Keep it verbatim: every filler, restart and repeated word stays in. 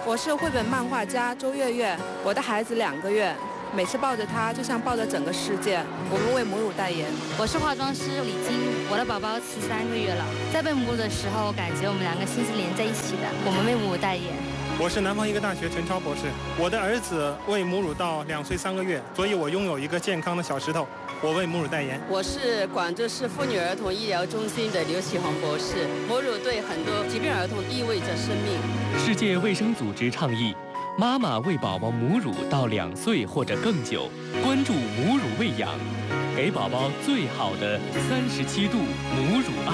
我是绘本漫画家周月月，我的孩子两个月，每次抱着他就像抱着整个世界。我们为母乳代言。 我是化妆师李晶，我的宝宝十三个月了，在喂母乳的时候，感觉我们两个心是连在一起的。我们为母乳代言。 我是南方医科大学陈超博士，我的儿子喂母乳到两岁三个月，所以我拥有一个健康的小石头。我为母乳代言。 我是广州市妇女儿童医疗中心的刘启红博士。母乳对很多疾病儿童意味着生命。 世界卫生组织倡议，妈妈喂宝宝母乳到两岁或者更久，关注母乳喂养，给宝宝最好的三十七度母乳爱。